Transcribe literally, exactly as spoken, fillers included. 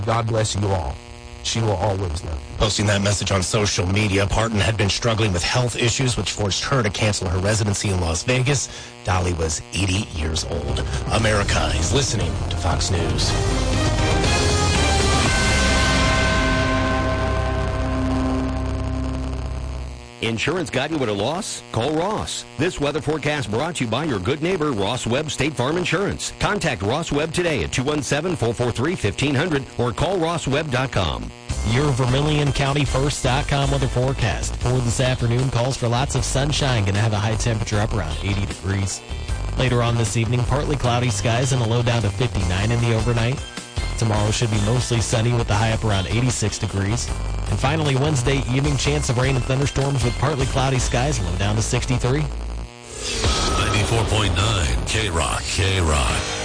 God bless you all. She will always love you. Posting that message on social media, Parton had been struggling with health issues, which forced her to cancel her residency in Las Vegas. Dolly was eighty years old. America is listening to Fox News. Insurance got you at a loss? Call Ross. This weather forecast brought to you by your good neighbor, Ross Webb State Farm Insurance. Contact Ross Webb today at two one seven, four four three, one five zero zero or call ross webb dot com. Your Vermilion County First dot com weather forecast. For this afternoon, calls for lots of sunshine. Going to have a high temperature up around eighty degrees. Later on this evening, partly cloudy skies and a low down to fifty-nine in the overnight. Tomorrow should be mostly sunny with the high up around eighty-six degrees. And finally, Wednesday evening, chance of rain and thunderstorms with partly cloudy skies, low down to sixty-three. ninety-four point nine K-Rock, K-Rock.